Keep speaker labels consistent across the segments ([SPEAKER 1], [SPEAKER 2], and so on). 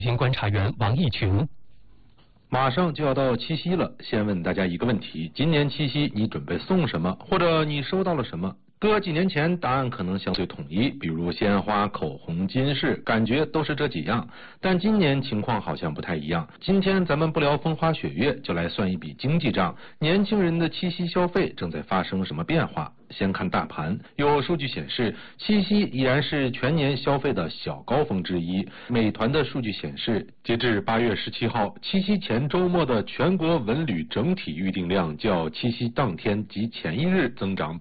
[SPEAKER 1] 新观察员王毅群。
[SPEAKER 2] 马上就要到七夕了，先问大家一个问题：今年七夕你准备送什么，或者你收到了什么？搁几年前答案可能相对统一，比如鲜花、口红、金饰，感觉都是这几样。但今年情况好像不太一样。今天咱们不聊风花雪月，就来算一笔经济账。年轻人的七夕消费正在发生什么变化？先看大盘，有数据显示，七夕依然是全年消费的小高峰之一。美团的数据显示，截至8月17号，七夕前周末的全国文旅整体预订量较七夕当天及前一日增长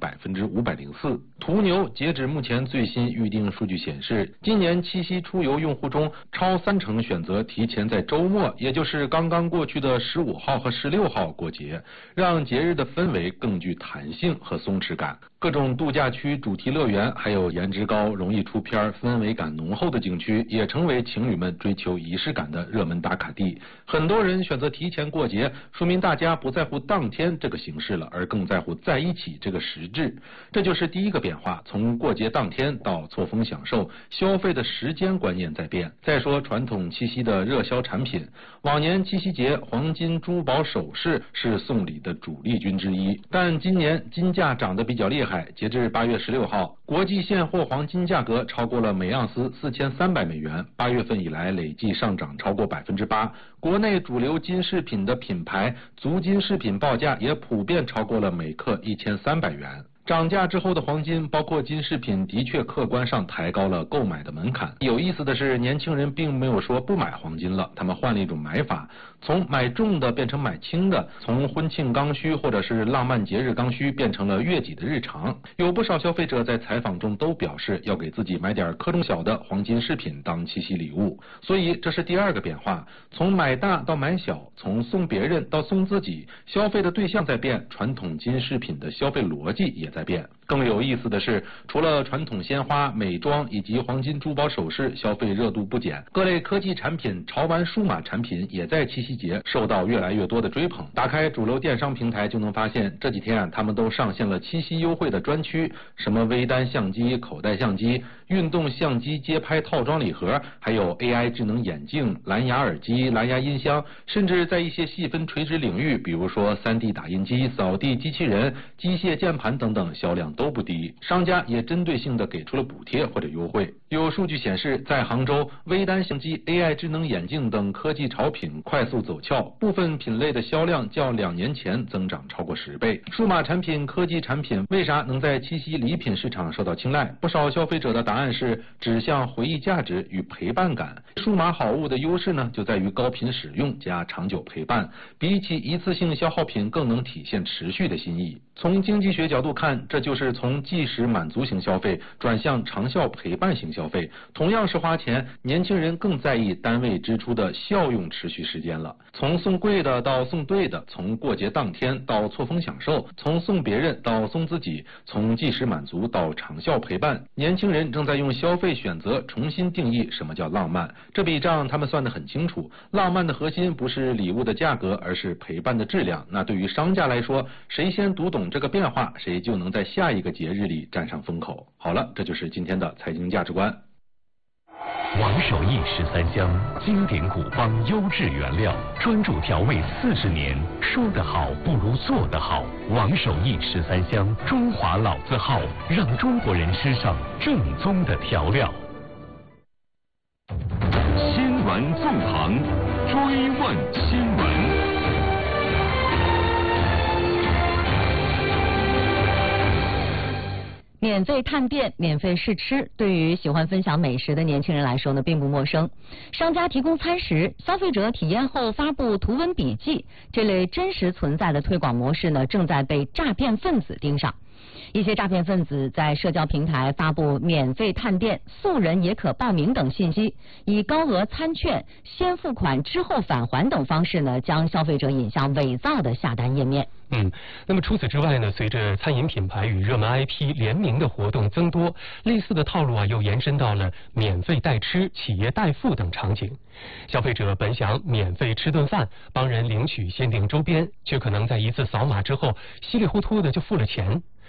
[SPEAKER 2] 504%。途牛截止目前最新预订数据显示，今年七夕出游用户中，超30%选择提前在周末，也就是刚刚过去的15号和16号过节，让节日的氛围更具弹性和松弛感。各种度假区、主题乐园，还有颜值高、容易出片、氛围感浓厚的景区，也成为情侣们追求仪式感的热门打卡地。很多人选择提前过节，说明大家不在乎当天这个形式了，而更在乎在一起这个实质。这就是第一个变化，从过节当天到错峰享受，消费的时间观念在变。再说传统七夕的热销产品，往年七夕节黄金、珠宝、首饰是送礼的主力军之一，但今年金价涨得比较厉害。截至8月16号，国际现货黄金价格超过了每盎司4300美元，8月份以来累计上涨超过8%。国内主流金饰品的品牌足金饰品报价也普遍超过了每克1300元。涨价之后的黄金，包括金饰品，的确客观上抬高了购买的门槛。有意思的是，年轻人并没有说不买黄金了，他们换了一种买法，从买重的变成买轻的，从婚庆刚需或者是浪漫节日刚需变成了月己的日常。有不少消费者在采访中都表示要给自己买点克重小的黄金饰品当七夕礼物。所以这是第二个变化，从买大到买小，从送别人到送自己，消费的对象在变，传统金饰品的消费逻辑也在变。更有意思的是，除了传统鲜花、美妆以及黄金珠宝首饰消费热度不减，各类科技产品、潮玩数码产品也在七夕节受到越来越多的追捧。打开主流电商平台就能发现，这几天他们都上线了七夕优惠的专区，什么微单相机、口袋相机、运动相机街拍套装礼盒，还有 AI 智能眼镜、蓝牙耳机、蓝牙音箱，甚至在一些细分垂直领域，比如说 3D 打印机、扫地机器人、机械键盘等等，销量都不低。商家也针对性的给出了补贴或者优惠。有数据显示，在杭州，微单相机、AI 智能眼镜等科技潮品快速走俏，部分品类的销量较2年前增长超过10倍。数码产品、科技产品为啥能在七夕礼品市场受到青睐？不少消费者的答案是指向回忆价值与陪伴感。数码好物的优势呢，就在于高频使用加长久陪伴，比起一次性消耗品更能体现持续的心意。从经济学角度看，这就是从即时满足型消费转向长效陪伴型消费。同样是花钱，年轻人更在意单位支出的效用持续时间了。从送贵的到送对的，从过节当天到错峰享受，从送别人到送自己，从即时满足到长效陪伴，年轻人正在用消费选择重新定义什么叫浪漫。这笔账他们算得很清楚，浪漫的核心不是礼物的价格，而是陪伴的质量。那对于商家来说，谁先读懂这个变化，谁就能在下一个节日里占上风口。好了，这就是今天的财经价值观。
[SPEAKER 3] 王守义13香，经典古方，优质原料，专注调味40年，说得好不如做得好。王守义13香，中华老字号，让中国人吃上正宗的调料。新闻纵横，追问新闻。
[SPEAKER 4] 免费探店、免费试吃，对于喜欢分享美食的年轻人来说呢，并不陌生。商家提供餐食，消费者体验后发布图文笔记，这类真实存在的推广模式呢，正在被诈骗分子盯上。一些诈骗分子在社交平台发布免费探店、素人也可报名等信息，以高额餐券、先付款之后返还等方式呢，将消费者引向伪造的下单页面。
[SPEAKER 1] 那么除此之外呢，随着餐饮品牌与热门 IP 联名的活动增多，类似的套路又延伸到了免费代吃、企业代付等场景。消费者本想免费吃顿饭，帮人领取限定周边，却可能在一次扫码之后稀里糊涂的就付了钱。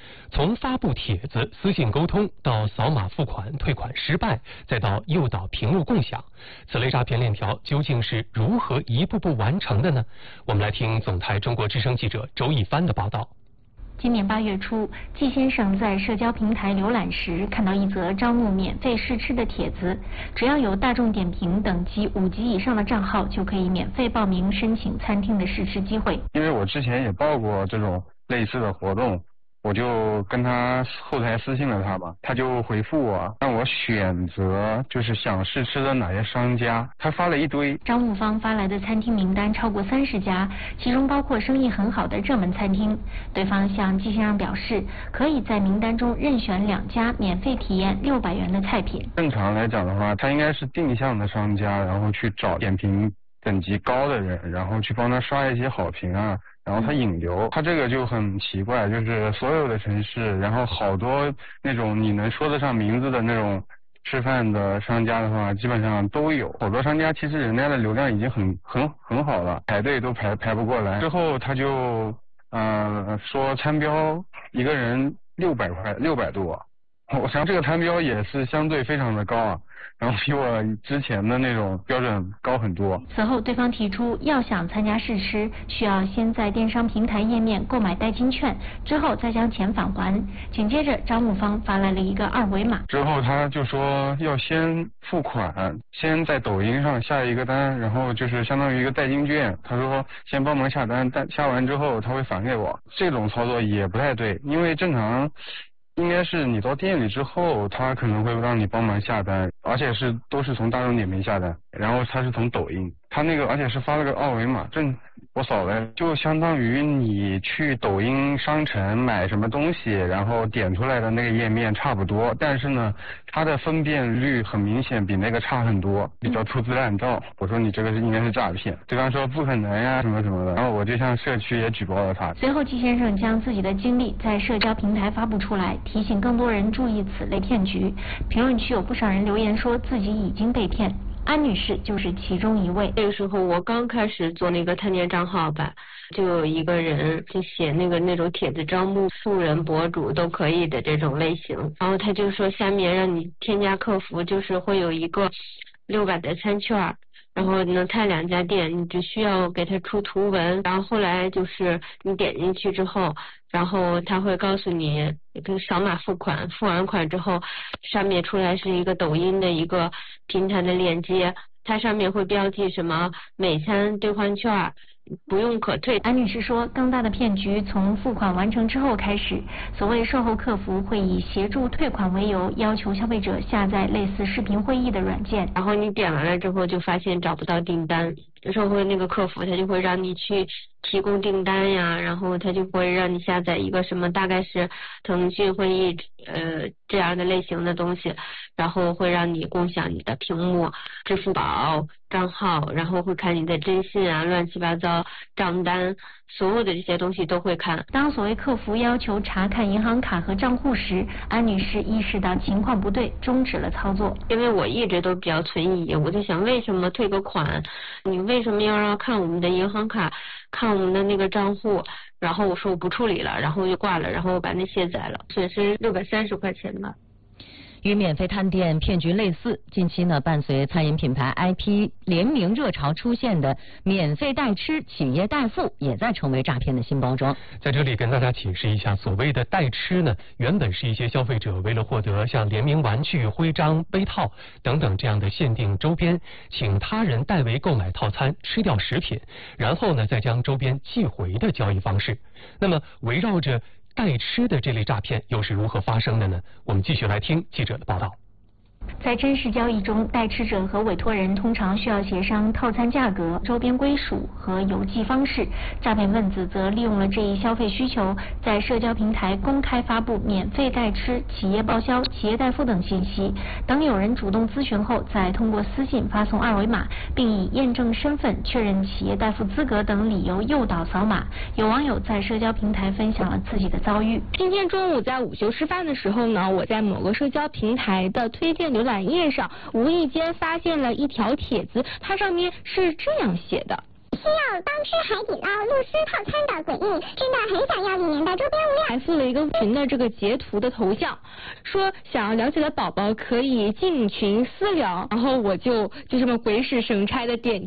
[SPEAKER 1] 从发布帖子、私信沟通到扫码付款、退款失败，再到诱导屏幕共享，此类诈骗链条究竟是如何一步步完成的呢？我们来听总台中国之声记者周一帆的报道。
[SPEAKER 5] 今年8月初，季先生在社交平台浏览时，看到一则招募免费试吃的帖子，只要有大众点评等级5级以上的账号，就可以免费报名申请餐厅的试吃机会。
[SPEAKER 6] 因为我之前也报过这种类似的活动，我就跟他后台私信了他吧，他就回复我让我选择就是想试吃的哪些商家，他发了一堆。
[SPEAKER 5] 招募方发来的餐厅名单超过30家，其中包括生意很好的热门餐厅。对方向季先生表示，可以在名单中任选2家免费体验600元的菜品。
[SPEAKER 6] 正常来讲的话，他应该是定向的商家，然后去找点评等级高的人，然后去帮他刷一些好评啊。然后他引流，他这个就很奇怪，就是所有的城市，然后好多那种你能说得上名字的那种吃饭的商家的话，基本上都有。好多商家其实人家的流量已经很好了，排队都排不过来。之后他就说餐标一个人600块，600多。我想这个餐标也是相对非常的高啊，然后比我之前的那种标准高很多。
[SPEAKER 5] 此后对方提出，要想参加试吃，需要先在电商平台页面购买代金券，之后再将钱返还。紧接着招募方发来了一个2维码，
[SPEAKER 6] 之后他就说要先付款，先在抖音上下一个单，然后就是相当于一个代金券，他说先帮忙下单，但下完之后他会返给我。这种操作也不太对，因为正常应该是你到店里之后，他可能会让你帮忙下单，而且都是从大众点评下单，然后他是从抖音，他那个而且是发了个2维码，我扫了，就相当于你去抖音商城买什么东西，然后点出来的那个页面差不多，但是呢，它的分辨率很明显比那个差很多，比较粗制滥造。我说你这个应该是诈骗，对方说不可能呀什么什么的，然后我就向社区也举报了他。
[SPEAKER 5] 随后季先生将自己的经历在社交平台发布出来，提醒更多人注意此类骗局。评论区有不少人留言说自己已经被骗。安女士就是其中一位。
[SPEAKER 7] 那个时候我刚开始做那个探店账号吧，就有一个人就写那种帖子招募素人博主都可以的这种类型，然后他就说下面让你添加客服，就是会有一个600的餐券，然后能探2家店，你只需要给他出图文，然后后来就是你点进去之后，然后他会告诉你跟扫码付款，付完款之后上面出来是一个抖音的一个平台的链接，它上面会标记什么美餐兑换券不用可退。
[SPEAKER 5] 安女士说，更大的骗局从付款完成之后开始，所谓售后客服会以协助退款为由，要求消费者下载类似视频会议的软件，
[SPEAKER 7] 然后你点完了之后就发现找不到订单，售后那个客服他就会让你去提供订单呀，然后他就会让你下载一个什么大概是腾讯会议这样的类型的东西，然后会让你共享你的屏幕、支付宝账号，然后会看你的征信啊、乱七八糟账单，所有的这些东西都会看。
[SPEAKER 5] 当所谓客服要求查看银行卡和账户时，安女士意识到情况不对，终止了操作。
[SPEAKER 7] 因为我一直都比较存疑，我在想为什么退个款，你为什么要让看我们的银行卡，看我们的那个账户？然后我说我不处理了，然后就挂了，然后我把那卸载了，损失630块钱吧。
[SPEAKER 4] 与免费探店骗局类似，近期呢，伴随餐饮品牌 IP 联名热潮出现的免费代吃、企业代付，也在成为诈骗的新包装。
[SPEAKER 1] 在这里跟大家解释一下，所谓的代吃呢，原本是一些消费者为了获得像联名玩具、徽章、杯套等等这样的限定周边，请他人代为购买套餐，吃掉食品，然后呢再将周边寄回的交易方式。那么围绕着代吃的这类诈骗又是如何发生的呢？我们继续来听记者的报道。
[SPEAKER 5] 在真实交易中，代吃者和委托人通常需要协商套餐价格、周边归属和邮寄方式。诈骗分子则利用了这一消费需求，在社交平台公开发布免费代吃、企业报销、企业代付等信息。等有人主动咨询后，再通过私信发送2维码，并以验证身份、确认企业代付资格等理由诱导扫码。有网友在社交平台分享了自己的遭遇。
[SPEAKER 8] 今天中午在午休吃饭的时候呢，我在某个社交平台的推荐浏览页上无意间发现了一条帖子，它上面是这样写的：
[SPEAKER 9] 需要包吃海底捞露丝套餐的诡异，真的很想要里面的周边物料。
[SPEAKER 8] 还附了一个群的这个截图的头像，说想要了解的宝宝可以进群私聊，然后我就这么鬼使神差的点